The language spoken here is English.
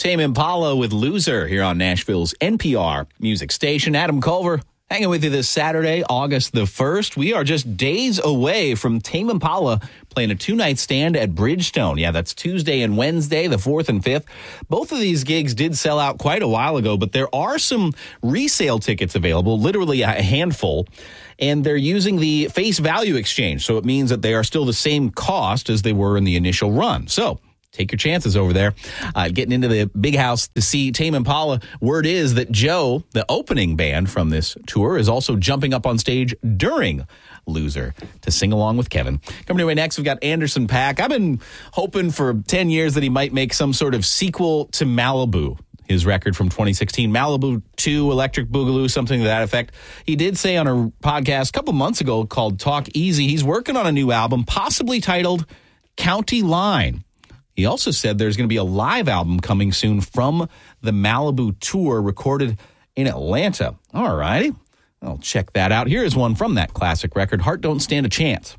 Tame Impala with Loser here on Nashville's NPR music station. Adam Culver hanging with you this Saturday, August the 1st. We are just days away from Tame Impala playing a two-night stand at Bridgestone. Yeah, that's Tuesday and Wednesday, the 4th and 5th. Both of these gigs did sell out quite a while ago, but there are some resale tickets available, literally a handful, and they're using the face value exchange, so it means that they are still the same cost as they were in the initial run. So take your chances over there. Getting into the big house to see Tame Impala. Word is that Joe, the opening band from this tour, is also jumping up on stage during Loser to sing along with Kevin. Coming your way next, we've got Anderson .Paak. I've been hoping for 10 years that he might make some sort of sequel to Malibu, his record from 2016, Malibu 2, Electric Boogaloo, something to that effect. He did say on a podcast a couple months ago called Talk Easy, he's working on a new album, possibly titled County Line. He also said there's going to be a live album coming soon from the Malibu tour recorded in Atlanta. All righty. I'll check that out. Here is one from that classic record, Heart Don't Stand a Chance.